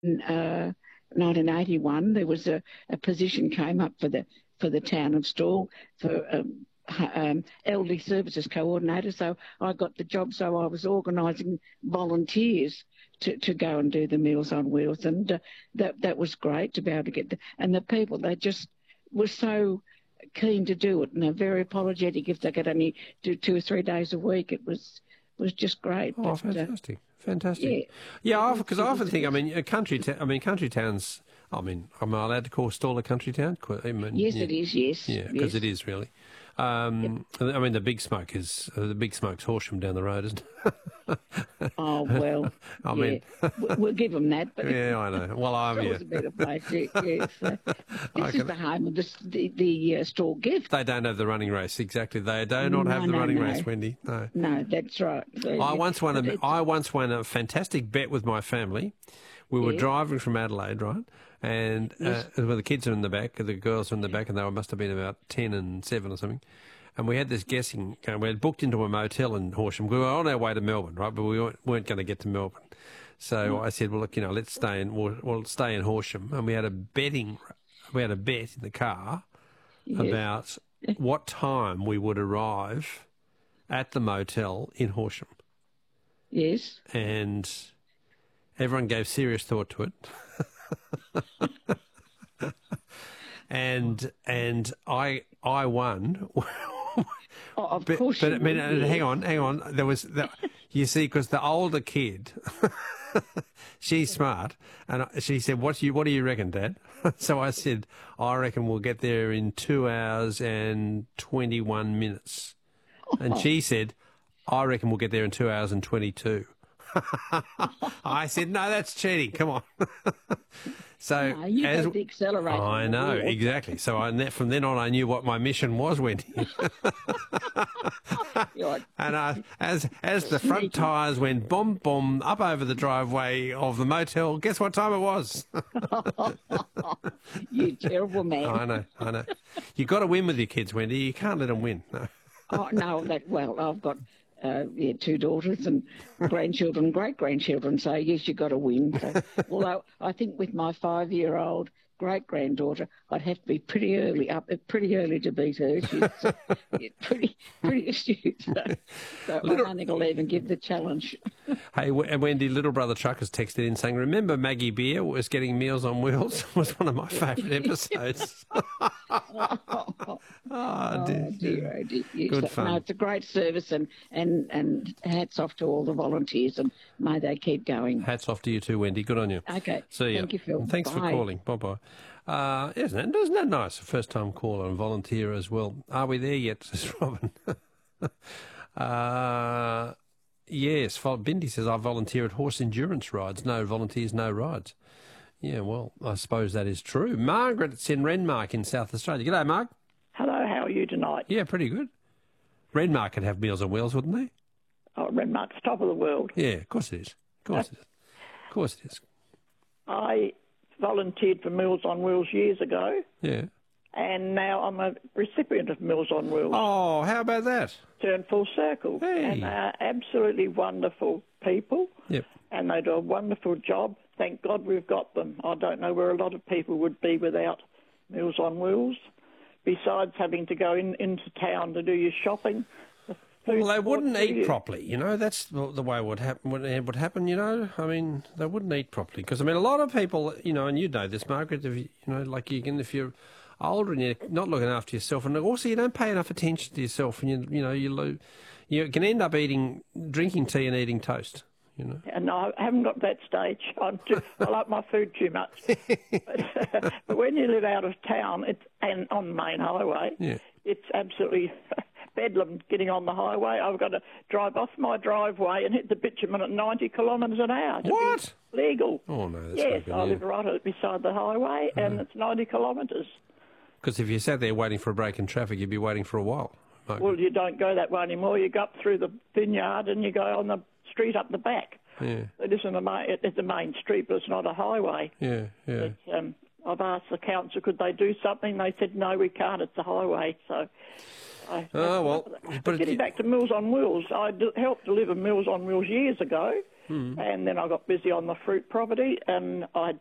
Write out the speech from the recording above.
uh, 1981, there was a position came up for the town of Stawell for elderly services coordinator. So I got the job. So I was organising volunteers to go and do the Meals on Wheels, and that was great to be able to get and the people, they just were so keen to do it, and they're very apologetic if they could only do 2 or 3 days a week. It was just great. Oh, fantastic. Fantastic. Yeah, because I often think, country towns, am I allowed to call Stawell a country town? Yes, it is, yes. Yeah, because it is really. The big smoke's Horsham down the road, isn't it? Oh, well, we'll give them that. But yeah, I know. Well, it's a better place, yes. This is the home of the Stawell Gift. They don't have the running race, exactly. They do not have the running race, Wendy. No, that's right. I once won a fantastic bet with my family. We were driving from Adelaide, right? And the kids are in the back, the girls are in the back, and they must have been about 10 and 7 or something. And we had this guessing. We had booked into a motel in Horsham. We were on our way to Melbourne, right? But we weren't going to get to Melbourne. So I said, well, look, let's stay in. We'll stay in Horsham. And we had a bet in the car about what time we would arrive at the motel in Horsham. Yes. And everyone gave serious thought to it. and I won. Of course. But hang on. There was you see, because the older kid, she's smart, and she said, "What do you reckon, Dad?" So I said, "I reckon we'll get there in 2 hours and 21 minutes," and she said, "I reckon we'll get there in 2 hours and 22." I said, no, that's cheating. Come on. So no, you got the accelerator. I know, exactly. So from then on, I knew what my mission was, Wendy. And as the front tyres went boom, boom, up over the driveway of the motel, guess what time it was? You terrible man. I know. You've got to win with your kids, Wendy. You can't let them win. No. Oh, no, I've got 2 daughters and grandchildren, great-grandchildren, so yes, you've got to win. So, although I think with my 5-year-old great-granddaughter, I'd have to be pretty early to beat her. She's pretty astute. So I don't think I'll even give the challenge. Hey, Wendy, little brother Chuck has texted in saying, remember Maggie Beer was getting Meals on Wheels? It was one of my favourite episodes. Oh, dear. Good fun. No, it's a great service, and hats off to all the volunteers, and may they keep going. Hats off to you too, Wendy. Good on you. Okay. See you. Thank you, Phil. Thanks for calling. Bye-bye. Isn't that nice? A first-time caller and volunteer as well. Are we there yet, says Robin? Yes, Bindi says, I volunteer at horse endurance rides. No volunteers, no rides. Yeah, well, I suppose that is true. Margaret's in Renmark in South Australia. G'day, Mark. Hello, how are you tonight? Yeah, pretty good. Renmark could have Meals on Wheels, wouldn't they? Oh, Renmark's top of the world. Yeah, of course it is. Of course it is. I volunteered for Meals on Wheels years ago. Yeah. And now I'm a recipient of Meals on Wheels. Oh, how about that? Turned full circle. Hey. And they're absolutely wonderful people. Yep. And they do a wonderful job. Thank God we've got them. I don't know where a lot of people would be without Meals on Wheels, besides having to go into town to do your shopping. Well, they wouldn't eat properly, That's the way it would happen, I mean, they wouldn't eat properly. Because, a lot of people, and you know this, Margaret, if you're older and you're not looking after yourself, and also you don't pay enough attention to yourself, and you can end up drinking tea and eating toast. And I haven't got that stage. I like my food too much. But when you live out of town, and on the main highway, it's absolutely bedlam getting on the highway. I've got to drive off my driveway and hit the bitumen at 90 kilometres an hour. What? Legal. Oh, no, that's yes, not good, I live right beside the highway, and it's 90 kilometres. Because if you sat there waiting for a break in traffic, you'd be waiting for a while. Well, you don't go that way anymore. You go up through the vineyard and you go on the street up the back. Yeah. It's a main street, but it's not a highway. Yeah. But, I've asked the council, could they do something? They said, no, we can't. It's a highway. So, but getting back to Meals on Wheels, I helped deliver Meals on Wheels years ago. and then I got busy on the fruit property, and I